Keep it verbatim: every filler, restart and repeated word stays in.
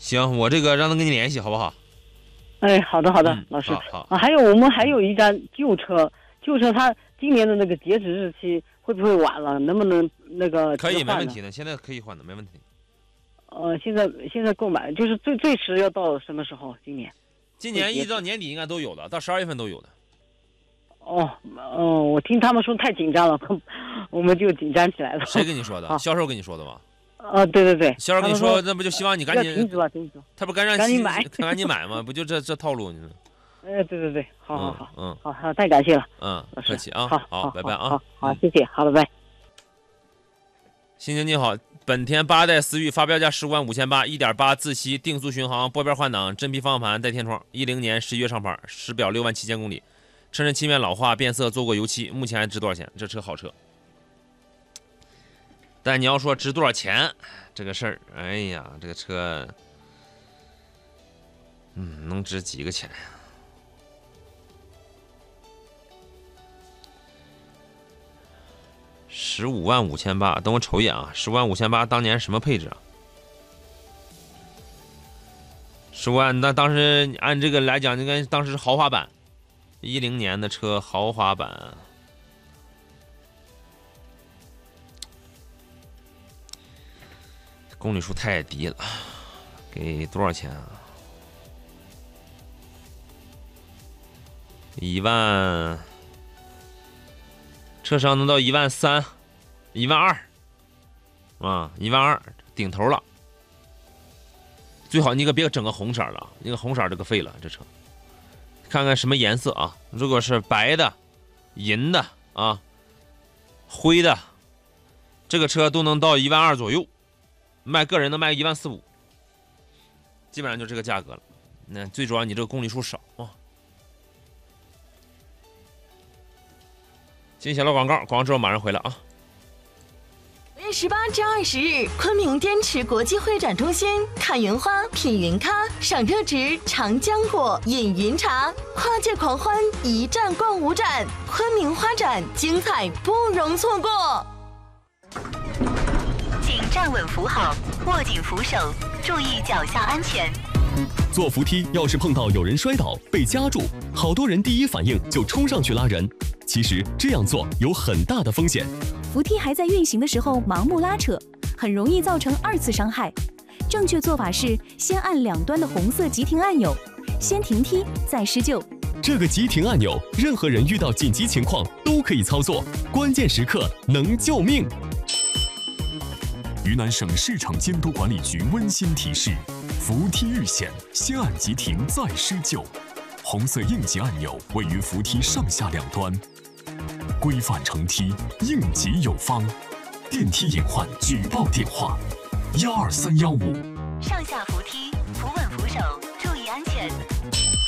行，我这个让他跟你联系，好不好？ 哎，好的好的， 嗯、 老师。 好，好啊，还有我们还有一辆旧车，旧车它今年的那个截止日期会不会晚了？能不能那个可以，没问题的，现在可以换的，没问题。 呃，现在现在购买就是最最迟要到什么时候？今年？ 今年一直到年底应该都有的，到十二月份都有的。 哦，嗯、呃，我听他们说太紧张了，我们就紧张起来了。 谁跟你说的？销售跟你说的吗？ 啊、呃，对对对， 销售跟你说，那不就希望你赶紧停止吧，停止。 他不赶紧赶紧买， 赶紧买吗？不就这这套路？你说？ 哎，对对对，好好好， 嗯， 好好，太感谢了， 嗯，客气啊， 好， 好，拜拜啊， 好，好，谢谢，好，拜拜。 新宁你好，本田八代思域发标价十五万五千八，一点八自吸定速巡航，拨边换挡，真皮方向盘带天窗，一零年十一月上牌，实表六万七千公里，车身漆面老化变色，做过油漆，目前还值多少钱？这车好车。但你要说值多少钱这个事儿，哎呀，这个车，嗯，能值几个钱呀？十五万五千八，等我瞅一眼啊，十五万五千八，当年什么配置啊？十五万，那当时按这个来讲，应该当时是豪华版，一零年的车，豪华版。公里数太低了，给多少钱啊？一万，车商能到一万三，一万二，啊，一万二顶头了。最好你可别整个红色了，那个红色这个废了，这车。看看什么颜色啊？如果是白的、银的啊、灰的，这个车都能到一万二左右。卖个人能卖一万四五，基本上就这个价格了。那最主要你这个公里数少啊。进小了广告，广告之后马上回来啊。 五月十八至二十日，昆明滇池国际会展中心，看云花、品云咖，赏热植、尝浆果、饮云茶，跨界狂欢，一站逛五展，昆明花展精彩不容错过。 请站稳扶好，握紧扶手，注意脚下安全。 坐扶梯要是碰到有人摔倒被夹住，好多人第一反应就冲上去拉人。其实这样做有很大的风险。 扶梯还在运行的时候盲目拉扯，很容易造成二次伤害。正确做法是先按两端的红色急停按钮，先停梯再施救。 这个急停按钮，任何人遇到紧急情况都可以操作，关键时刻能救命。 云南省市场监督管理局温馨提示：扶梯遇险，先按急停再施救。红色应急按钮位于扶梯上下两端。规范乘梯，应急有方。电梯隐患举报电话：幺二三幺五。 上下扶梯，扶稳扶手，注意安全。